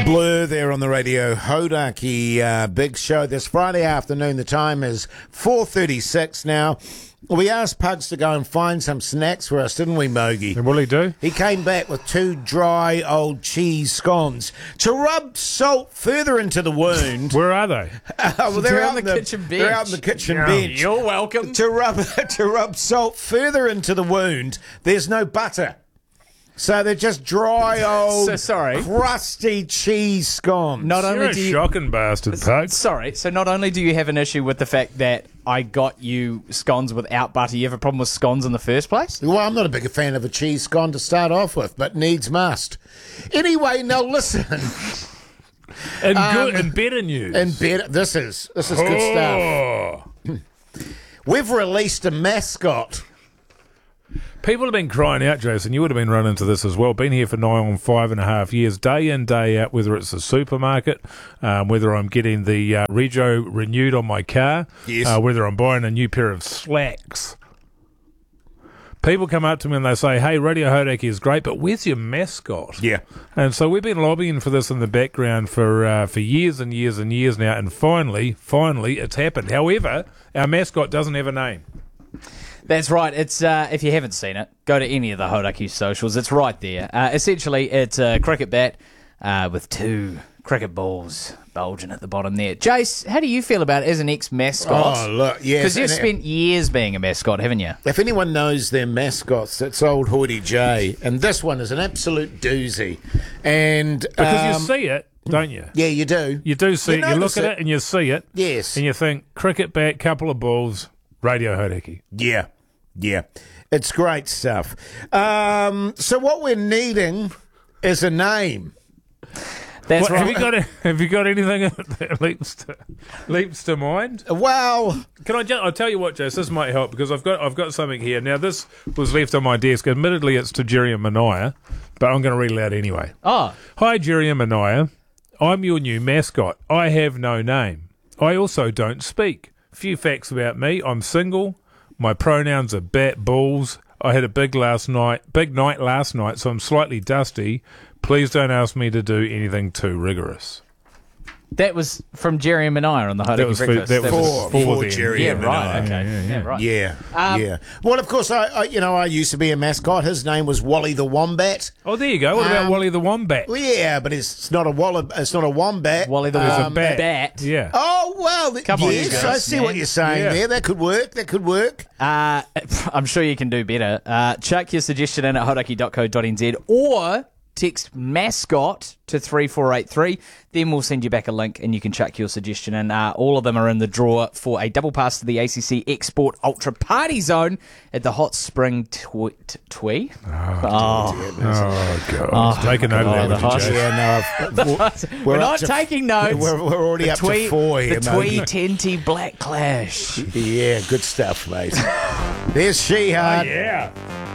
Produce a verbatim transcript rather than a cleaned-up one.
Blur there on the radio. Hodaki, uh, big show this Friday afternoon. The time is four thirty-six now. We asked Pugs to go and find some snacks for us, didn't we, Mogi? And will he do? He came back with two dry old cheese scones to rub salt further into the wound. Where are they? Uh, well, they're, They're out on the in kitchen bench. They're out on the kitchen Yeah. bench. You're welcome. To rub to rub salt further into the wound. There's no butter. So they're just dry old, So sorry. crusty cheese scones. Not You're only a do you, shocking bastard, Pugs. sorry. So not only do you have an issue with the fact that I got you scones without butter, you have a problem with scones in the first place. Well, I'm not a big fan of a cheese scone to start off with, but needs must. Anyway, now listen. And Um, good and better news. And better, this is this is good stuff. Oh. We've released a mascot. People have been crying out, Jason. You would have been run into this as well. Been here for nigh on five and a half years, day in, day out, whether it's the supermarket, um, whether I'm getting the uh, Rego renewed on my car, Yes. uh, whether I'm buying a new pair of slacks. People come up to me and they say, hey, Radio Hodaki is great, but where's your mascot? Yeah. And so we've been lobbying for this in the background for uh, for years and years and years now, and finally, finally, it's happened. However, our mascot doesn't have a name. That's right. It's uh, if you haven't seen it, go to any of the Hodaki socials. It's right there. Uh, essentially, it's a cricket bat uh, with two cricket balls bulging at the bottom there. Jace, how do you feel about it as an ex-mascot? Oh, look, yes. Because you've and spent years being a mascot, haven't you? If anyone knows their mascots, it's old Hoity J, and this one is an absolute doozy. And Because um, you see it, don't you? yeah, you do. You do see You it. You look notice at it. it and you see it. Yes. And you think, cricket bat, couple of balls, Radio Hodaki. Yeah, yeah. It's great stuff. Um, so what we're needing is a name. That's What, have right. you got? A, have you got anything that leaps to, leaps to mind? Well, Can I? Just, I'll tell you what, Jess. This might help because I've got I've got something here. Now, this was left on my desk. Admittedly, it's to Jerry and Mania, but I'm going to read it out anyway. Oh, Hi, Jerry and Mania. I'm your new mascot. I have no name. I also don't speak. Few facts about me. I'm single. My pronouns are bat balls. I had a big last night, big night last night, so I'm slightly dusty. Please don't ask me to do anything too rigorous. that was from Jerry and Mania on the Hodaki That was for, Breakfast. that was For- for, for them. Jerry yeah, and right. Mania. Okay. Yeah, Yeah, yeah. right. yeah, Um, yeah. Well, of course, I, I, you know, I used to be a mascot. His name was Wally the Wombat. Oh, there you go. What about Um, Wally the Wombat? Well, yeah, but it's, it's not a wallab, It's not a wombat. Wally the There's a um, bat. bat. Yeah. Oh well, th- Come on, you yes, guys, I see man. what you're saying Yeah. there. That could work. That could work. Uh, I'm sure you can do better. Uh, chuck your suggestion in at hodaki dot co dot n z or text mascot to three four eight three. Then we'll send you back a link and you can chuck your suggestion in. Uh, all of them are in the draw for a double pass to the A C C Export Ultra Party Zone at the Hot Spring Twe. Twee? Oh, God. Take a note God, of the that, hot- would you, Jay? Yeah, no, I've- We're, we're not up to- taking notes. We're, we're already the up twee, to four here, The Twee Mogi. Tenty Black Clash. Yeah, good stuff, mate. There's She-Heart. Yeah.